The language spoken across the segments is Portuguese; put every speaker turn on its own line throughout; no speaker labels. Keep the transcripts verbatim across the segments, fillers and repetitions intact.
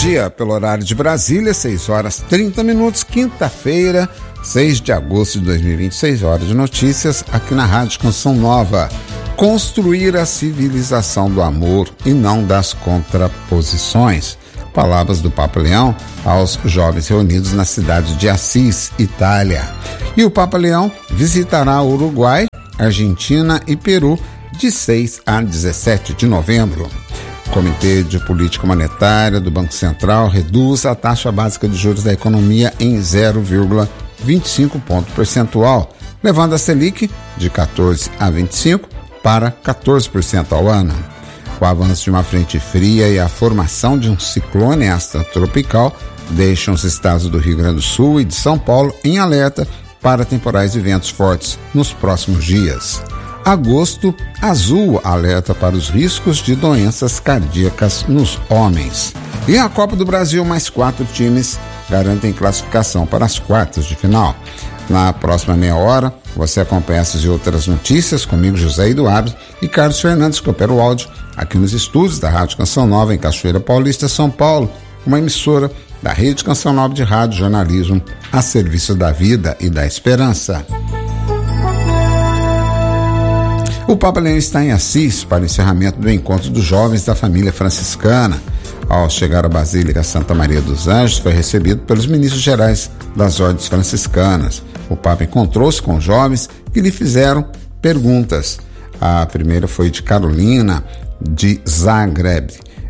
dia, pelo horário de Brasília, seis horas trinta minutos, quinta-feira, seis de agosto de dois mil e vinte, seis horas de notícias aqui na Rádio Canção Nova. Construir a civilização do amor e não das contraposições. Palavras do Papa Leão aos jovens reunidos na cidade de Assis, Itália. E o Papa Leão visitará Uruguai, Argentina e Peru de seis a dezessete de novembro. O Comitê de Política Monetária do Banco Central reduz a taxa básica de juros da economia em zero vírgula vinte e cinco ponto percentual, levando a Selic de quatorze a vinte e cinco para quatorze por cento ao ano. O avanço de uma frente fria e a formação de um ciclone extratropical deixam os estados do Rio Grande do Sul e de São Paulo em alerta para temporais e ventos fortes nos próximos dias. Agosto azul alerta para os riscos de doenças cardíacas nos homens. E a Copa do Brasil, mais quatro times garantem classificação para as quartas de final. Na próxima meia hora, você acompanha essas e outras notícias comigo, José Eduardo, e Carlos Fernandes, que opera o áudio aqui nos estúdios da Rádio Canção Nova, em Cachoeira Paulista, São Paulo, uma emissora da Rede Canção Nova de Rádio Jornalismo a serviço da vida e da esperança. O Papa Leão está em Assis para o encerramento do encontro dos jovens da família franciscana. Ao chegar à Basílica Santa Maria dos Anjos, foi recebido pelos ministros gerais das ordens franciscanas. O Papa encontrou-se com jovens que lhe fizeram perguntas. A primeira foi de Carolina, de Zagreb,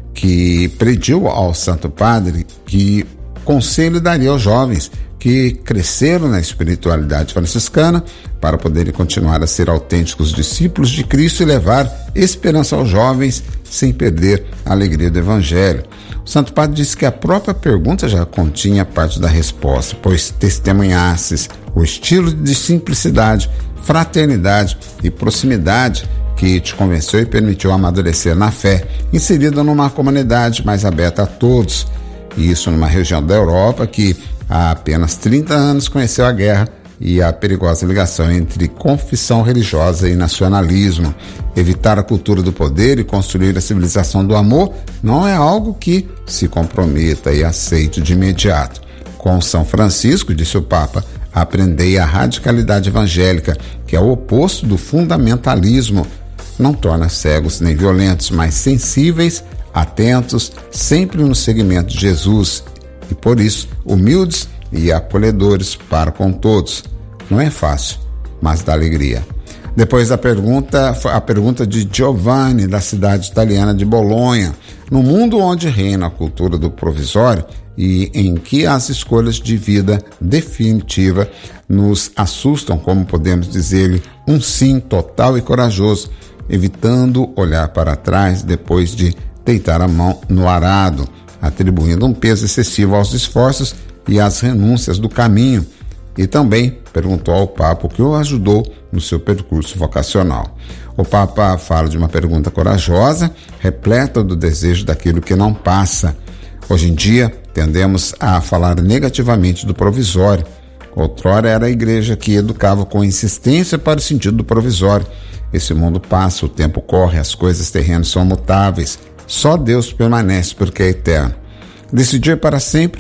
que pediu ao Santo Padre que conselho daria aos jovens que cresceram na espiritualidade franciscana para poderem continuar a ser autênticos discípulos de Cristo e levar esperança aos jovens sem perder a alegria do Evangelho. O Santo Padre disse que a própria pergunta já continha parte da resposta, pois testemunhasses o estilo de simplicidade, fraternidade e proximidade que te convenceu e permitiu amadurecer na fé, inserida numa comunidade mais aberta a todos. E isso numa região da Europa que há apenas trinta anos conheceu a guerra e a perigosa ligação entre confissão religiosa e nacionalismo. Evitar a cultura do poder e construir a civilização do amor não é algo que se comprometa e aceite de imediato. Com São Francisco, disse o Papa, aprendei a radicalidade evangélica, que é o oposto do fundamentalismo. Não torna cegos nem violentos, mas sensíveis, atentos, sempre no seguimento de Jesus e, por isso, humildes e acolhedores para com todos. Não é fácil, mas dá alegria. Depois da pergunta, a pergunta de Giovanni, da cidade italiana de Bolonha. No mundo onde reina a cultura do provisório e em que as escolhas de vida definitiva nos assustam, como podemos dizer-lhe, um sim total e corajoso, evitando olhar para trás depois de deitar a mão no arado, atribuindo um peso excessivo aos esforços e às renúncias do caminho. E também perguntou ao Papa o que o ajudou no seu percurso vocacional. O Papa fala de uma pergunta corajosa, repleta do desejo daquilo que não passa. Hoje em dia, tendemos a falar negativamente do provisório. Outrora era a igreja que educava com insistência para o sentido do provisório. Esse mundo passa, o tempo corre, as coisas terrenas são mutáveis. Só Deus permanece porque é eterno. Decidir para sempre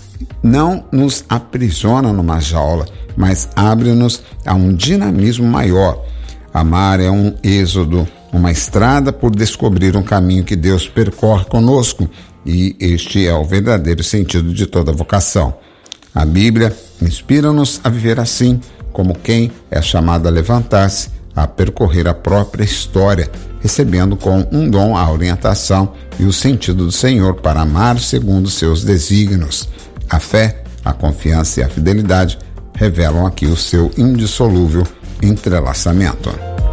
não nos aprisiona numa jaula, mas abre-nos a um dinamismo maior. Amar é um êxodo, uma estrada por descobrir um caminho que Deus percorre conosco, e este é o verdadeiro sentido de toda vocação. A Bíblia inspira-nos a viver assim, como quem é chamado a levantar-se, a percorrer a própria história, recebendo com um dom a orientação e o sentido do Senhor para amar segundo seus desígnios. A fé, a confiança e a fidelidade revelam aqui o seu indissolúvel entrelaçamento.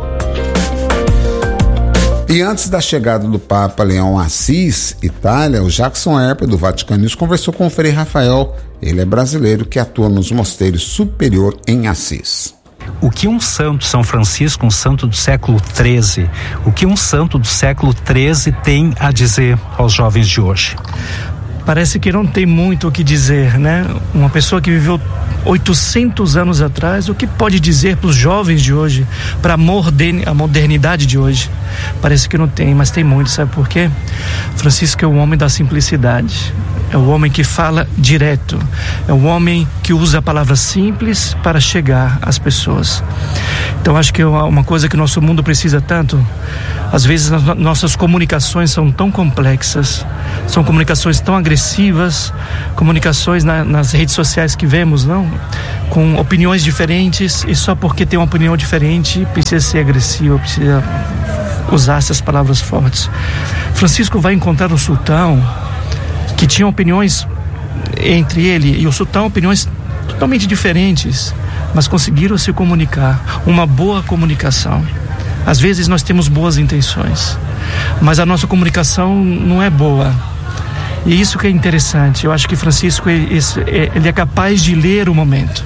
E antes da chegada do Papa Leão a Assis, Itália, o Jackson Herper, do Vaticano News, conversou com o Frei Rafael. Ele é brasileiro que atua nos mosteiros Superior em Assis.
O que um santo, São Francisco, um santo do século treze, o que um santo do século treze tem a dizer aos jovens de hoje?
Parece que não tem muito o que dizer, né? Uma pessoa que viveu oitocentos anos atrás, o que pode dizer para os jovens de hoje, para a modernidade de hoje? Parece que não tem, mas tem muito, sabe por quê? Francisco é o homem da simplicidade, é o homem que fala direto, é o homem que usa a palavra simples para chegar às pessoas. Então acho que é uma coisa que o nosso mundo precisa tanto. Às vezes as nossas comunicações são tão complexas, são comunicações tão agressivas, comunicações na, nas redes sociais que vemos, não? Com opiniões diferentes, e só porque tem uma opinião diferente precisa ser agressivo, precisa usar essas palavras fortes. Francisco vai encontrar o sultão, que tinha opiniões entre ele e o sultão, opiniões totalmente diferentes, mas conseguiram se comunicar, uma boa comunicação. Às vezes nós temos boas intenções, mas a nossa comunicação não é boa. E isso que é interessante. Eu acho que Francisco ele é capaz de ler o momento.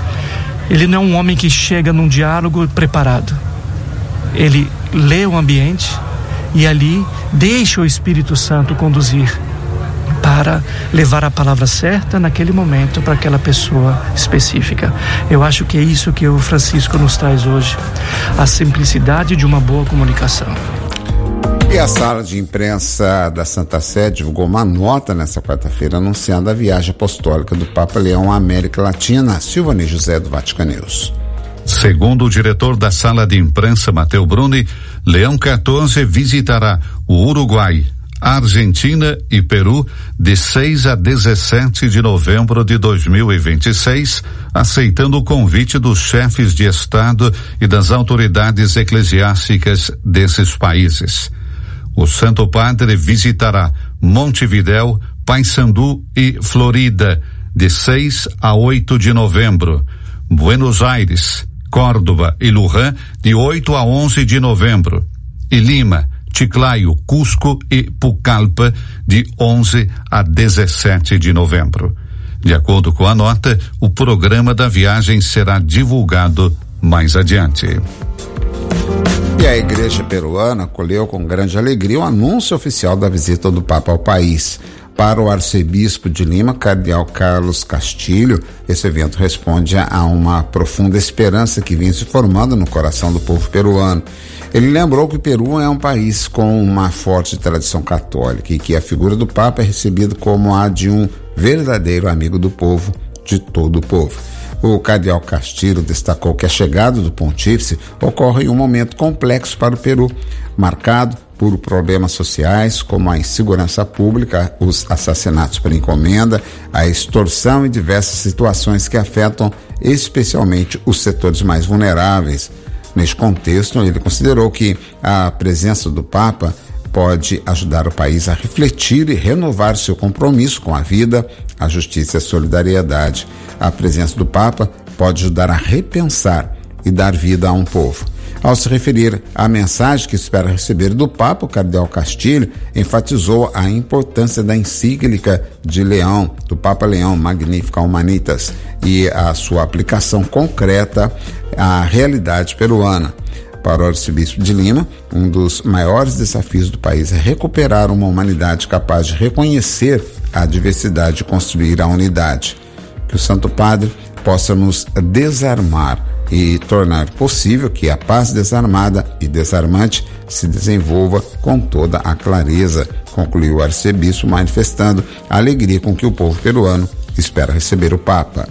Ele não é um homem que chega num diálogo preparado. Ele lê o ambiente e ali deixa o Espírito Santo conduzir para levar a palavra certa naquele momento para aquela pessoa específica. Eu acho que é isso que o Francisco nos traz hoje, a simplicidade de uma boa comunicação.
E a sala de imprensa da Santa Sé divulgou uma nota nesta quarta-feira anunciando a viagem apostólica do Papa Leão à América Latina. Silvani José, do Vatican News.
Segundo o diretor da sala de imprensa, Matteo Bruni, Leão quatorze visitará o Uruguai, Argentina e Peru de seis a dezessete de novembro de dois mil e vinte e seis, aceitando o convite dos chefes de Estado e das autoridades eclesiásticas desses países. O Santo Padre visitará Montevidéu, Paysandu e Florida de seis a oito de novembro, Buenos Aires, Córdoba e Luján de oito a onze de novembro, e Lima, Chiclayo, Cusco e Pucallpa de onze a dezessete de novembro. De acordo com a nota, o programa da viagem será divulgado mais adiante.
E a igreja peruana acolheu com grande alegria o anúncio oficial da visita do Papa ao país. Para o arcebispo de Lima, cardeal Carlos Castilho, esse evento responde a uma profunda esperança que vinha se formando no coração do povo peruano. Ele lembrou que o Peru é um país com uma forte tradição católica e que a figura do Papa é recebida como a de um verdadeiro amigo do povo, de todo o povo. O cardeal Castilho destacou que a chegada do pontífice ocorre em um momento complexo para o Peru, marcado por problemas sociais como a insegurança pública, os assassinatos por encomenda, a extorsão e diversas situações que afetam especialmente os setores mais vulneráveis. Neste contexto, ele considerou que a presença do Papa pode ajudar o país a refletir e renovar seu compromisso com a vida, a justiça e a solidariedade. A presença do Papa pode ajudar a repensar e dar vida a um povo. Ao se referir à mensagem que espera receber do Papa, o cardeal Castilho enfatizou a importância da encíclica de Leão, do Papa Leão, Magnificat Humanitas, e a sua aplicação concreta à realidade peruana. Para o arcebispo de Lima, um dos maiores desafios do país é recuperar uma humanidade capaz de reconhecer a diversidade e construir a unidade. Que o Santo Padre possa nos desarmar e tornar possível que a paz desarmada e desarmante se desenvolva com toda a clareza, concluiu o arcebispo, manifestando a alegria com que o povo peruano espera receber o Papa.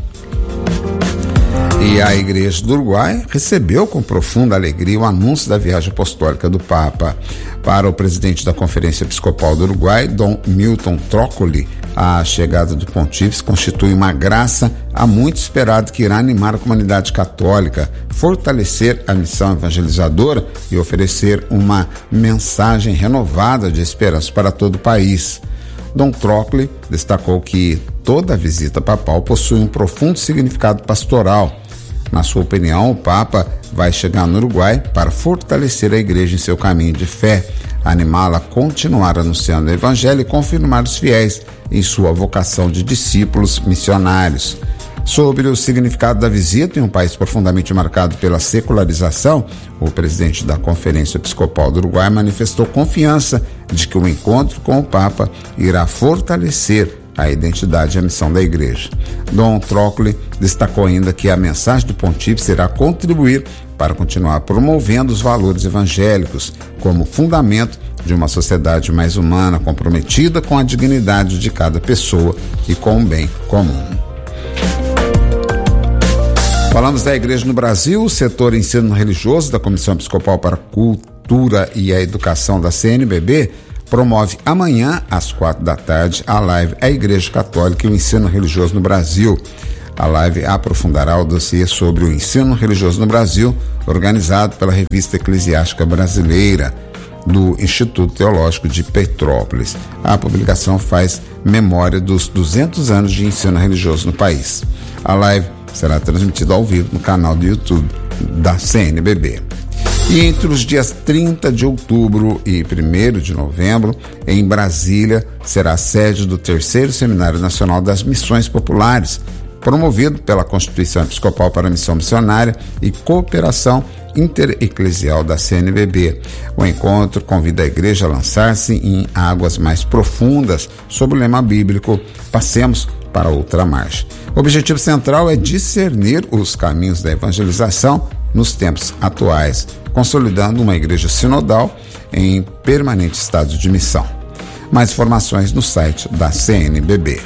E a Igreja do Uruguai recebeu com profunda alegria o anúncio da viagem apostólica do Papa. Para o presidente da Conferência Episcopal do Uruguai, Dom Milton Trócoli, a chegada do pontífice constitui uma graça há muito esperada que irá animar a comunidade católica, fortalecer a missão evangelizadora e oferecer uma mensagem renovada de esperança para todo o país. Dom Trócoli destacou que toda a visita papal possui um profundo significado pastoral. Na sua opinião, o Papa vai chegar no Uruguai para fortalecer a igreja em seu caminho de fé, animá-la a continuar anunciando o evangelho e confirmar os fiéis em sua vocação de discípulos missionários. Sobre o significado da visita em um país profundamente marcado pela secularização, o presidente da Conferência Episcopal do Uruguai manifestou confiança de que o encontro com o Papa irá fortalecer a identidade e a missão da igreja. Dom Trócoli destacou ainda que a mensagem do pontífice irá contribuir para continuar promovendo os valores evangélicos como fundamento de uma sociedade mais humana, comprometida com a dignidade de cada pessoa e com o bem comum. Falamos da igreja no Brasil. O setor ensino religioso da Comissão Episcopal para a Cultura e a Educação da C N B B promove amanhã, às quatro da tarde, a live A Igreja Católica e o Ensino Religioso no Brasil. A live aprofundará o dossiê sobre o ensino religioso no Brasil, organizado pela Revista Eclesiástica Brasileira, do Instituto Teológico de Petrópolis. A publicação faz memória dos duzentos anos de ensino religioso no país. A live será transmitida ao vivo no canal do YouTube da C N B B. E entre os dias trinta de outubro e primeiro de novembro, em Brasília, será a sede do terceiro Seminário Nacional das Missões Populares, promovido pela Constituição Episcopal para a Missão Missionária e Cooperação Intereclesial da C N B B. O encontro convida a igreja a lançar-se em águas mais profundas, sob o lema bíblico Passemos para outra margem. O objetivo central é discernir os caminhos da evangelização nos tempos atuais, consolidando uma igreja sinodal em permanente estado de missão. Mais informações no site da C N B B.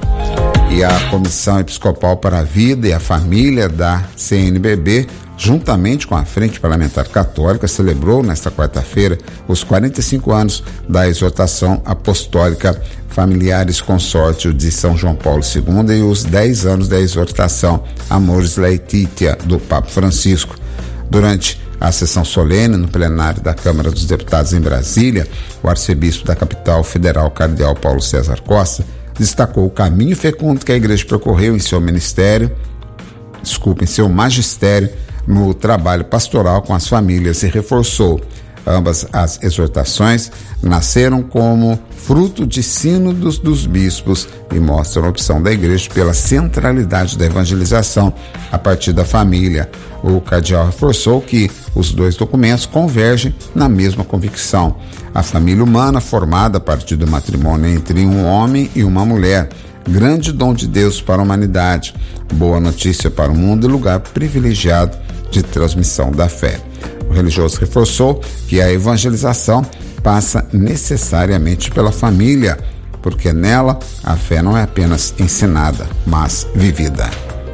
E a Comissão Episcopal para a Vida e a Família da C N B B, juntamente com a Frente Parlamentar Católica, celebrou nesta quarta-feira os quarenta e cinco anos da exortação apostólica Familiares Consórcio de São João Paulo segundo e os dez anos da exortação Amoris Laetitia do Papa Francisco. Durante a sessão solene no plenário da Câmara dos Deputados em Brasília, o arcebispo da capital federal, cardeal Paulo César Costa, destacou o caminho fecundo que a igreja percorreu em seu ministério, desculpa, em seu magistério, no trabalho pastoral com as famílias e reforçou: ambas as exortações nasceram como fruto de sínodos dos bispos e mostram a opção da igreja pela centralidade da evangelização a partir da família. O cardeal reforçou que os dois documentos convergem na mesma convicção: a família humana formada a partir do matrimônio entre um homem e uma mulher, grande dom de Deus para a humanidade, boa notícia para o mundo e lugar privilegiado de transmissão da fé. O religioso reforçou que a evangelização passa necessariamente pela família, porque nela a fé não é apenas ensinada, mas vivida.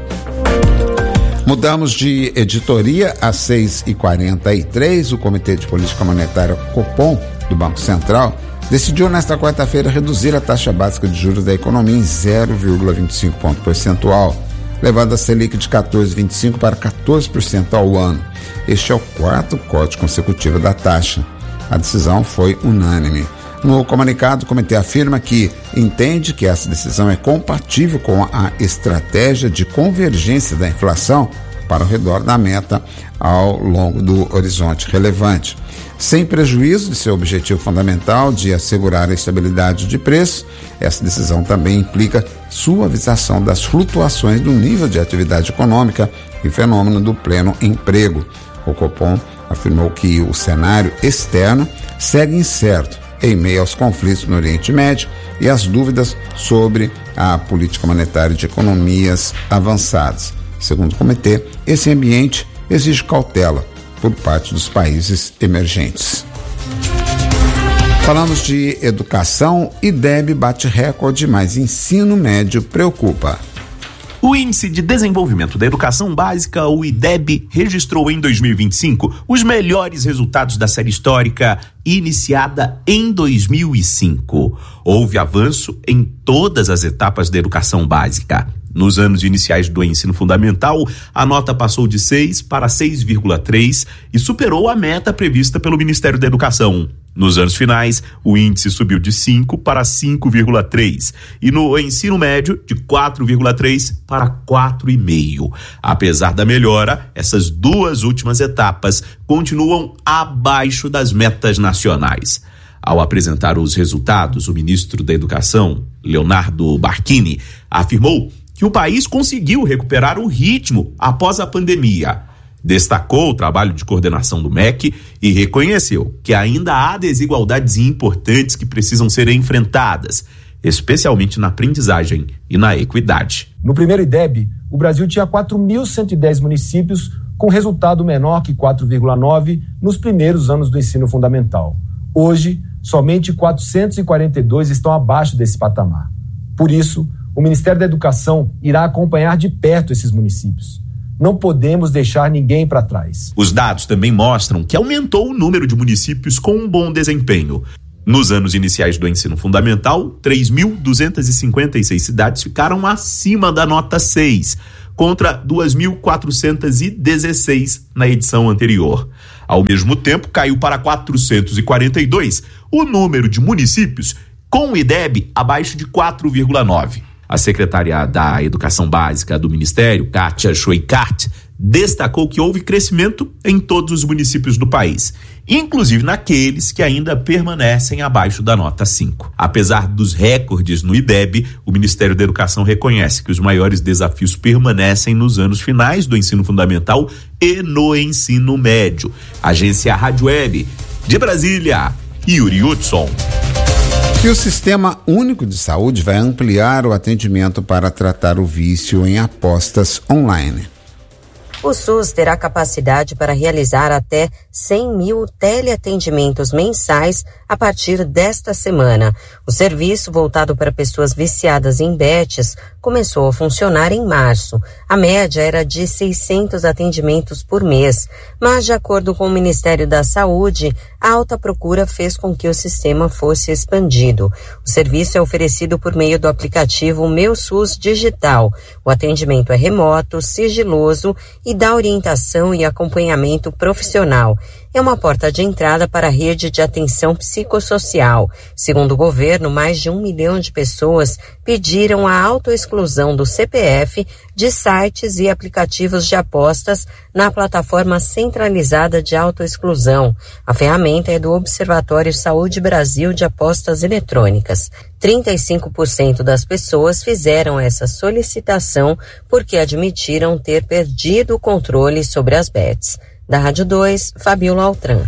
Mudamos de editoria às seis e quarenta e três. O Comitê de Política Monetária Copom do Banco Central decidiu nesta quarta-feira reduzir a taxa básica de juros da economia em zero vírgula vinte e cinco ponto percentual, levando a Selic de quatorze vírgula vinte e cinco para quatorze por cento ao ano. Este é o quarto corte consecutivo da taxa. A decisão foi unânime. No comunicado, o comitê afirma que entende que essa decisão é compatível com a estratégia de convergência da inflação para o redor da meta ao longo do horizonte relevante. Sem prejuízo de seu objetivo fundamental de assegurar a estabilidade de preço, essa decisão também implica suavização das flutuações do nível de atividade econômica e fenômeno do pleno emprego. O Copom afirmou que o cenário externo segue incerto em meio aos conflitos no Oriente Médio e às dúvidas sobre a política monetária de economias avançadas. Segundo o comitê, esse ambiente exige cautela por parte dos países emergentes. Falamos de educação. I D E B bate recorde, mas ensino médio preocupa.
O Índice de Desenvolvimento da Educação Básica, o I D E B, registrou em dois mil e vinte e cinco os melhores resultados da série histórica iniciada em dois mil e cinco. Houve avanço em todas as etapas da educação básica. Nos anos iniciais do ensino fundamental, a nota passou de seis para seis vírgula três e superou a meta prevista pelo Ministério da Educação. Nos anos finais, o índice subiu de cinco para cinco vírgula três e no ensino médio de quatro vírgula três para quatro vírgula cinco. Apesar da melhora, essas duas últimas etapas continuam abaixo das metas nacionais. Ao apresentar os resultados, o ministro da Educação, Leonardo Barquini, afirmou que o país conseguiu recuperar o ritmo após a pandemia. Destacou o trabalho de coordenação do M E C e reconheceu que ainda há desigualdades importantes que precisam ser enfrentadas. especialmente na aprendizagem e na equidade.
No primeiro I D E B, o Brasil tinha quatro mil cento e dez municípios, com resultado menor que quatro vírgula nove nos primeiros anos do ensino fundamental. Hoje, somente quatrocentos e quarenta e dois estão abaixo desse patamar. Por isso, o Ministério da Educação irá acompanhar de perto esses municípios. Não podemos deixar ninguém para trás.
Os dados também mostram que aumentou o número de municípios com um bom desempenho. Nos anos iniciais do ensino fundamental, três mil duzentas e cinquenta e seis cidades ficaram acima da nota seis, contra duas mil quatrocentas e dezesseis na edição anterior. Ao mesmo tempo, caiu para quatrocentos e quarenta e dois o número de municípios com o I D E B abaixo de quatro vírgula nove. A secretária da Educação Básica do Ministério, Kátia Schweikart, destacou que houve crescimento em todos os municípios do país, inclusive naqueles que ainda permanecem abaixo da nota cinco. Apesar dos recordes no I D E B, o Ministério da Educação reconhece que os maiores desafios permanecem nos anos finais do ensino fundamental e no ensino médio. Agência Rádio Web, de Brasília, Yuri Hudson.
E o Sistema Único de Saúde vai ampliar o atendimento para tratar o vício em apostas online.
O SUS terá capacidade para realizar até cem mil teleatendimentos mensais a partir desta semana. O serviço, voltado para pessoas viciadas em bets, começou a funcionar em março. A média era de seiscentos atendimentos por mês, mas, de acordo com o Ministério da Saúde, a alta procura fez com que o sistema fosse expandido. O serviço é oferecido por meio do aplicativo Meu SUS Digital. O atendimento é remoto, sigiloso e dá orientação e acompanhamento profissional. É uma porta de entrada para a rede de atenção psicossocial. Segundo o governo, mais de um milhão de pessoas pediram a autoexclusão do C P F de sites e aplicativos de apostas na plataforma centralizada de autoexclusão. A ferramenta é do Observatório Saúde Brasil de Apostas Eletrônicas. trinta e cinco por cento das pessoas fizeram essa solicitação porque admitiram ter perdido o controle sobre as bets. Da Rádio dois, Fabiola Altran.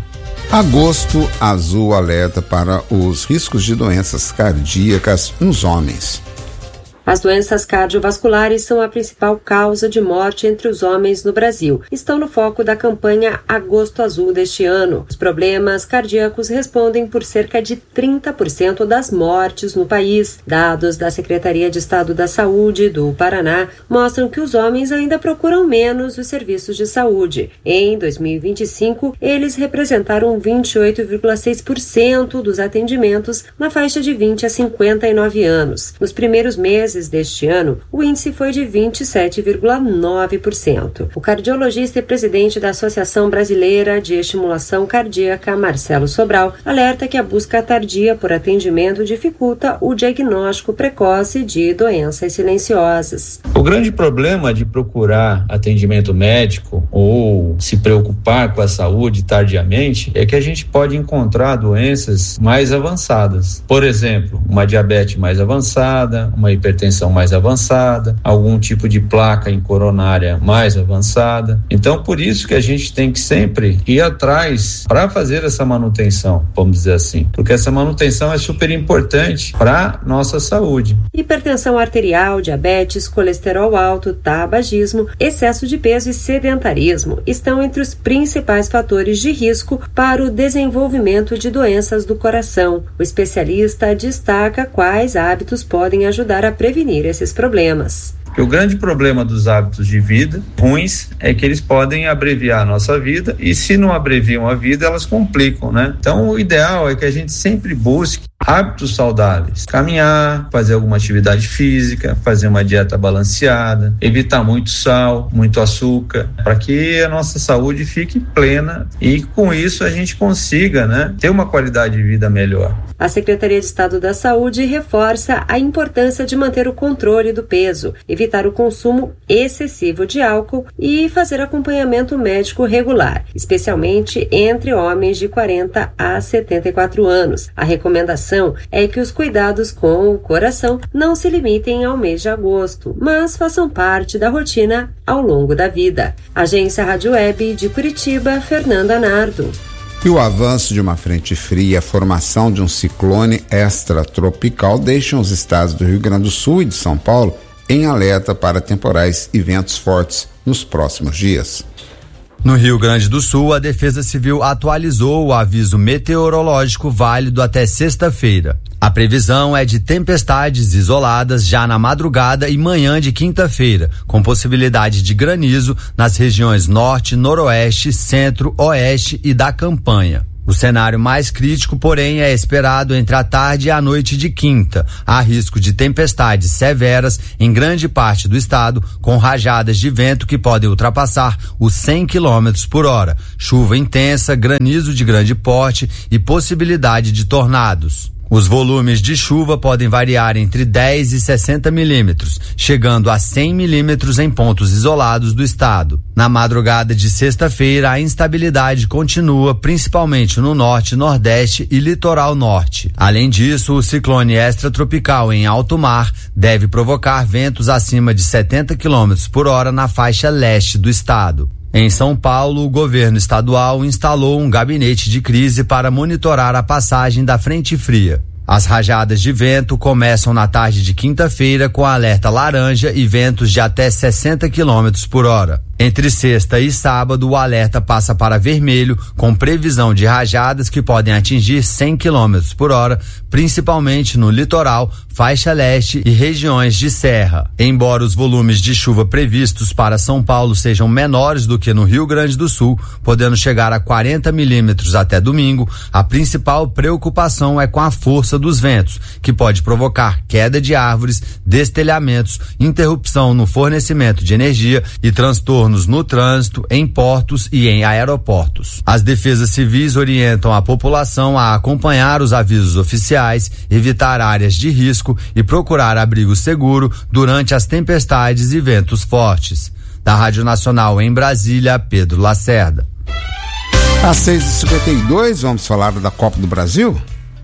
Agosto Azul alerta para os riscos de doenças cardíacas nos homens.
As doenças cardiovasculares são a principal causa de morte entre os homens no Brasil. Estão no foco da campanha Agosto Azul deste ano. Os problemas cardíacos respondem por cerca de trinta por cento das mortes no país. Dados da Secretaria de Estado da Saúde do Paraná mostram que os homens ainda procuram menos os serviços de saúde. Em dois mil e vinte e cinco, eles representaram vinte e oito vírgula seis por cento dos atendimentos na faixa de vinte a cinquenta e nove anos. Nos primeiros meses deste ano, o índice foi de vinte e sete vírgula nove por cento. O cardiologista e presidente da Associação Brasileira de Estimulação Cardíaca, Marcelo Sobral, alerta que a busca tardia por atendimento dificulta o diagnóstico precoce de doenças silenciosas.
O grande problema de procurar atendimento médico ou se preocupar com a saúde tardiamente é que a gente pode encontrar doenças mais avançadas. Por exemplo, uma diabetes mais avançada, uma hipertensão mais avançada, algum tipo de placa em coronária mais avançada. Então, por isso que a gente tem que sempre ir atrás para fazer essa manutenção, vamos dizer assim, porque essa manutenção é super importante para nossa saúde.
Hipertensão arterial, diabetes, colesterol alto, tabagismo, excesso de peso e sedentarismo estão entre os principais fatores de risco para o desenvolvimento de doenças do coração. O especialista destaca quais hábitos podem ajudar a prevenir esses problemas.
O grande problema dos hábitos de vida ruins é que eles podem abreviar a nossa vida e, se não abreviam a vida, elas complicam, né? Então, o ideal é que a gente sempre busque hábitos saudáveis, caminhar, fazer alguma atividade física, fazer uma dieta balanceada, evitar muito sal, muito açúcar, para que a nossa saúde fique plena e com isso a gente consiga, né, ter uma qualidade de vida melhor.
A Secretaria de Estado da Saúde reforça a importância de manter o controle do peso, evitar o consumo excessivo de álcool e fazer acompanhamento médico regular, especialmente entre homens de quarenta a setenta e quatro anos. A recomendação é que os cuidados com o coração não se limitem ao mês de agosto, mas façam parte da rotina ao longo da vida. Agência Rádio Web de Curitiba, Fernanda Nardo.
E o avanço de uma frente fria e a formação de um ciclone extratropical deixam os estados do Rio Grande do Sul e de São Paulo em alerta para temporais e ventos fortes nos próximos dias.
No Rio Grande do Sul, a Defesa Civil atualizou o aviso meteorológico válido até sexta-feira. A previsão é de tempestades isoladas já na madrugada e manhã de quinta-feira, com possibilidade de granizo nas regiões norte, noroeste, centro, oeste e da campanha. O cenário mais crítico, porém, é esperado entre a tarde e a noite de quinta. Há risco de tempestades severas em grande parte do estado, com rajadas de vento que podem ultrapassar os cem quilômetros por hora, chuva intensa, granizo de grande porte e possibilidade de tornados. Os volumes de chuva podem variar entre dez e sessenta milímetros, chegando a cem milímetros em pontos isolados do estado. Na madrugada de sexta-feira, a instabilidade continua, principalmente no norte, nordeste e litoral norte. Além disso, o ciclone extratropical em alto mar deve provocar ventos acima de setenta quilômetros por hora na faixa leste do estado. Em São Paulo, o governo estadual instalou um gabinete de crise para monitorar a passagem da frente fria. As rajadas de vento começam na tarde de quinta-feira com alerta laranja e ventos de até sessenta quilômetros por hora. Entre sexta e sábado, o alerta passa para vermelho, com previsão de rajadas que podem atingir cem quilômetros por hora, principalmente no litoral, faixa leste e regiões de serra. Embora os volumes de chuva previstos para São Paulo sejam menores do que no Rio Grande do Sul, podendo chegar a quarenta milímetros até domingo, a principal preocupação é com a força dos ventos, que pode provocar queda de árvores, destelhamentos, interrupção no fornecimento de energia e transtorno no trânsito, em portos e em aeroportos. As defesas civis orientam a população a acompanhar os avisos oficiais, evitar áreas de risco e procurar abrigo seguro durante as tempestades e ventos fortes. Da Rádio Nacional em Brasília, Pedro Lacerda.
Às seis e cinquenta e dois, vamos falar da Copa do Brasil?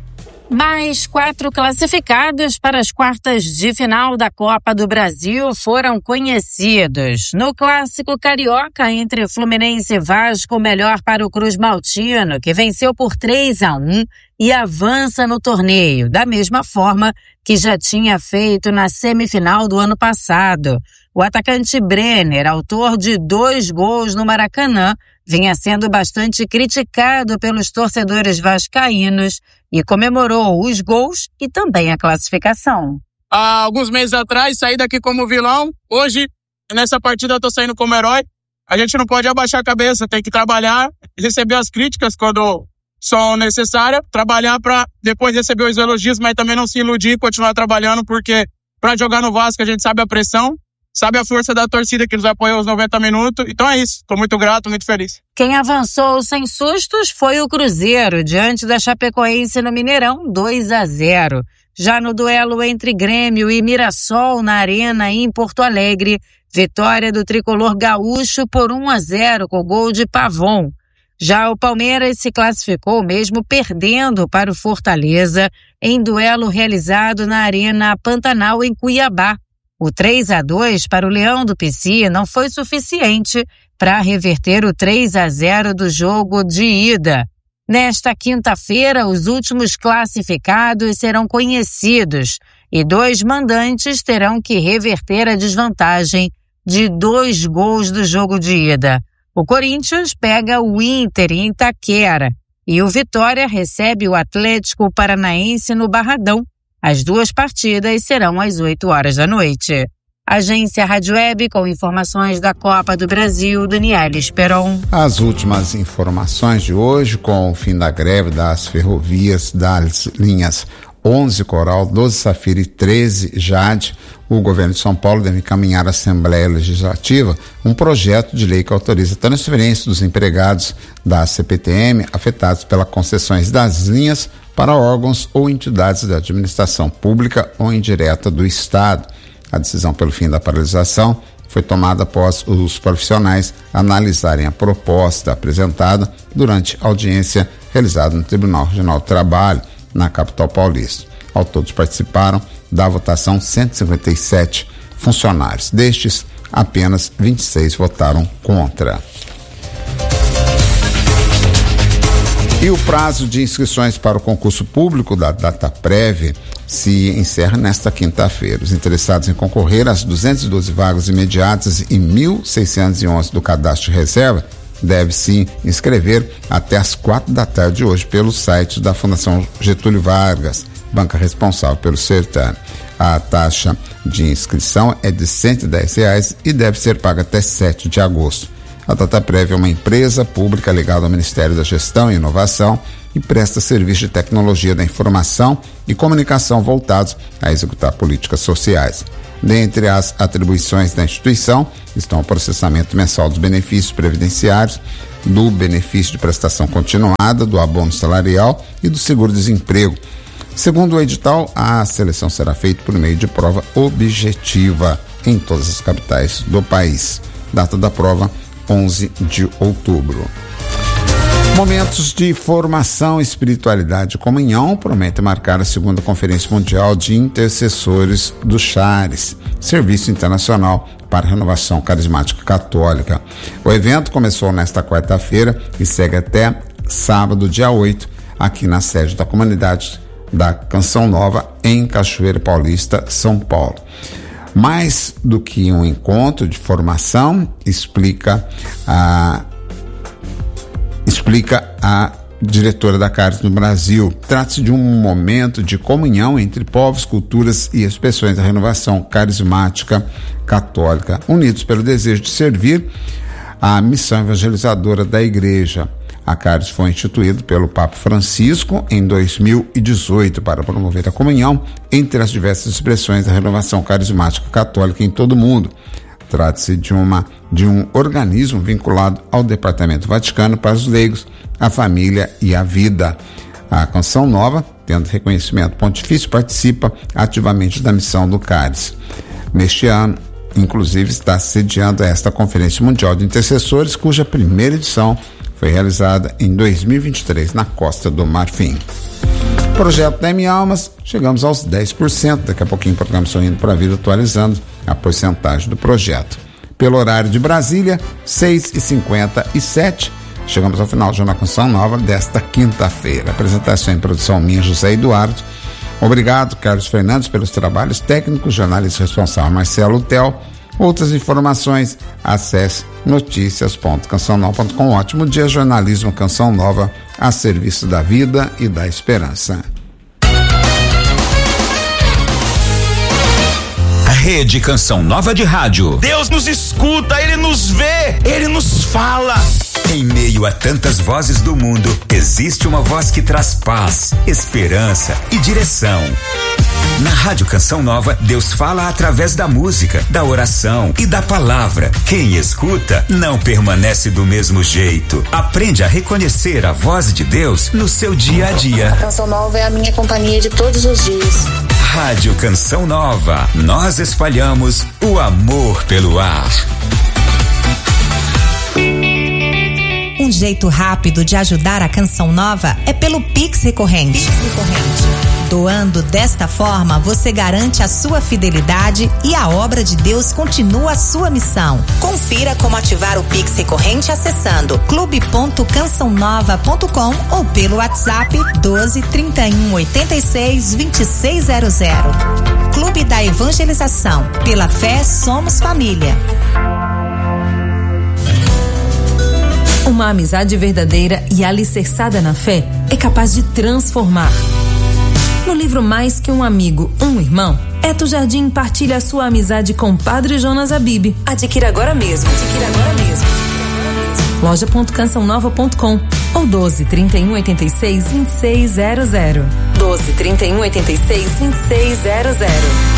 Mais quatro classificados para as quartas de final da Copa do Brasil foram conhecidos. No clássico carioca entre Fluminense e Vasco, melhor para o Cruz Maltino, que venceu por três a um e avança no torneio, da mesma forma que já tinha feito na semifinal do ano passado. O atacante Brenner, autor de dois gols no Maracanã, vinha sendo bastante criticado pelos torcedores vascaínos e comemorou os gols e também a classificação.
Há alguns meses atrás, saí daqui como vilão. Hoje, nessa partida, eu tô saindo como herói. A gente não pode abaixar a cabeça, tem que trabalhar, receber as críticas quando são necessárias, trabalhar para depois receber os elogios, mas também não se iludir e continuar trabalhando, porque para jogar no Vasco a gente sabe a pressão, sabe a força da torcida que nos apoiou os noventa minutos. Então é isso, estou muito grato, muito feliz.
Quem avançou sem sustos foi o Cruzeiro, diante da Chapecoense no Mineirão, dois a zero. Já no duelo entre Grêmio e Mirassol na Arena em Porto Alegre, vitória do tricolor gaúcho por um a zero com gol de Pavon. Já o Palmeiras se classificou mesmo perdendo para o Fortaleza em duelo realizado na Arena Pantanal em Cuiabá. O três a dois para o Leão do Pici não foi suficiente para reverter o três a zero do jogo de ida. Nesta quinta-feira, os últimos classificados serão conhecidos e dois mandantes terão que reverter a desvantagem de dois gols do jogo de ida. O Corinthians pega o Inter em Itaquera e o Vitória recebe o Atlético Paranaense no Barradão. As duas partidas serão às oito horas da noite. Agência Rádio Web com informações da Copa do Brasil, Daniela Esperon.
As últimas informações de hoje, com o fim da greve das ferrovias das linhas onze Coral, doze Safira e treze Jade, o governo de São Paulo deve encaminhar à Assembleia Legislativa um projeto de lei que autoriza a transferência dos empregados da C P T M afetados pelas concessões das linhas para órgãos ou entidades da administração pública ou indireta do Estado. A decisão pelo fim da paralisação foi tomada após os profissionais analisarem a proposta apresentada durante audiência realizada no Tribunal Regional do Trabalho, na capital paulista. Ao todos participaram da votação cento e cinquenta e sete funcionários. Destes, apenas vinte e seis votaram contra. E o prazo de inscrições para o concurso público da DataPrev se encerra nesta quinta-feira. Os interessados em concorrer às duzentas e doze vagas imediatas e mil seiscentos e onze do cadastro de reserva devem se inscrever até às quatro da tarde de hoje pelo site da Fundação Getúlio Vargas, banca responsável pelo certame. A taxa de inscrição é de cento e dez reais e deve ser paga até sete de agosto. A DataPrev é uma empresa pública ligada ao Ministério da Gestão e Inovação e presta serviço de tecnologia da informação e comunicação voltados a executar políticas sociais. Dentre as atribuições da instituição estão o processamento mensal dos benefícios previdenciários, do benefício de prestação continuada, do abono salarial e do seguro-desemprego. Segundo o edital, a seleção será feita por meio de prova objetiva em todas as capitais do país. Data da prova, onze de outubro. Momentos de formação, espiritualidade e comunhão prometem marcar a segunda Conferência Mundial de Intercessores do Chares, Serviço Internacional para a Renovação Carismática Católica. O evento começou nesta quarta-feira e segue até sábado, dia oito, aqui na sede da comunidade da Canção Nova, em Cachoeira Paulista, São Paulo. Mais do que um encontro de formação, explica a, explica a diretora da Caritas no Brasil. Trata-se de um momento de comunhão entre povos, culturas e expressões da renovação carismática católica, unidos pelo desejo de servir a missão evangelizadora da Igreja. A Caritas foi instituída pelo Papa Francisco em dois mil e dezoito para promover a comunhão entre as diversas expressões da renovação carismática católica em todo o mundo. Trata-se de, uma, de um organismo vinculado ao Departamento Vaticano para os leigos, a família e a vida. A Canção Nova, tendo reconhecimento pontifício, participa ativamente da missão do Caritas. Neste ano, inclusive, está sediando esta Conferência Mundial de Intercessores, cuja primeira edição foi realizada em dois mil e vinte e três na Costa do Marfim. Projeto da M Almas, chegamos aos dez por cento. Daqui a pouquinho o programa Sorrindo para a Vida atualizando a porcentagem do projeto. Pelo horário de Brasília, seis e cinquenta e sete. Chegamos ao final do Jornal Canção Nova desta quinta-feira. Apresentação e produção minha, José Eduardo. Obrigado, Carlos Fernandes, pelos trabalhos técnicos, jornalista responsável Marcelo Tel. Outras informações, acesse notícias ponto canção nova ponto com. Ótimo dia, jornalismo Canção Nova, a serviço da vida e da esperança.
Rede Canção Nova de Rádio. Deus nos escuta, Ele nos vê, Ele nos fala. Em meio a tantas vozes do mundo, existe uma voz que traz paz, esperança e direção. Na Rádio Canção Nova, Deus fala através da música, da oração e da palavra. Quem escuta não permanece do mesmo jeito. Aprende a reconhecer a voz de Deus no seu dia a dia.
A Canção Nova é a minha companhia de todos os dias.
Rádio Canção Nova, nós espalhamos o amor pelo ar.
Um jeito rápido de ajudar a Canção Nova é pelo Pix Recorrente. Pix Recorrente. Doando desta forma, você garante a sua fidelidade e a obra de Deus continua a sua missão. Confira como ativar o Pix Recorrente acessando clube ponto canção nova ponto com ou pelo WhatsApp doze, trinta e um, oitenta e seis, vinte e seis zero zero. Clube da Evangelização. Pela fé, somos família.
Uma amizade verdadeira e alicerçada na fé é capaz de transformar. No livro Mais Que Um Amigo, Um Irmão, Eto Jardim partilha a sua amizade com Padre Jonas Abib. Adquira agora mesmo. Adquira agora mesmo. loja ponto canção nova ponto com ou doze, trinta e um, oitenta e seis, vinte e seis zero zero. doze, trinta e um, oitenta e seis, vinte e seis zero zero.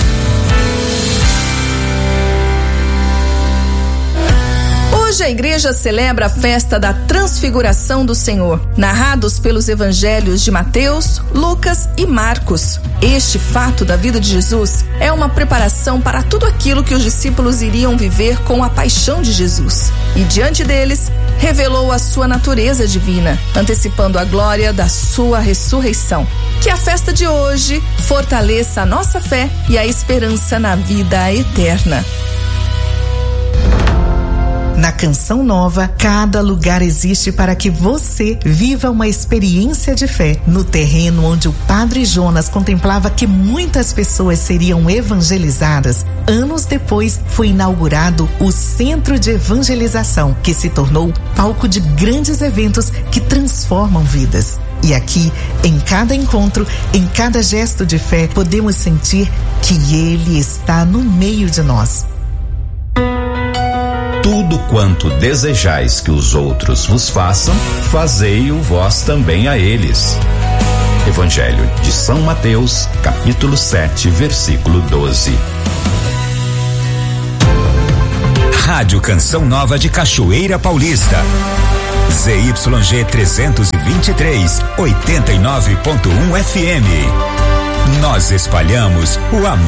Hoje a igreja celebra a festa da Transfiguração do Senhor, narrados pelos evangelhos de Mateus, Lucas e Marcos. Este fato da vida de Jesus é uma preparação para tudo aquilo que os discípulos iriam viver com a paixão de Jesus. E diante deles, revelou a sua natureza divina, antecipando a glória da sua ressurreição. Que a festa de hoje fortaleça a nossa fé e a esperança na vida eterna.
Na Canção Nova, cada lugar existe para que você viva uma experiência de fé. No terreno onde o Padre Jonas contemplava que muitas pessoas seriam evangelizadas, anos depois foi inaugurado o Centro de Evangelização, que se tornou palco de grandes eventos que transformam vidas. E aqui, em cada encontro, em cada gesto de fé, podemos sentir que Ele está no meio de nós.
Tudo quanto desejais que os outros vos façam, fazei-o vós também a eles. Evangelho de São Mateus, capítulo sete, versículo doze. Rádio Canção Nova de Cachoeira Paulista. Z Y G trezentos e vinte e três, oitenta e nove ponto um F M. Nós espalhamos o amor.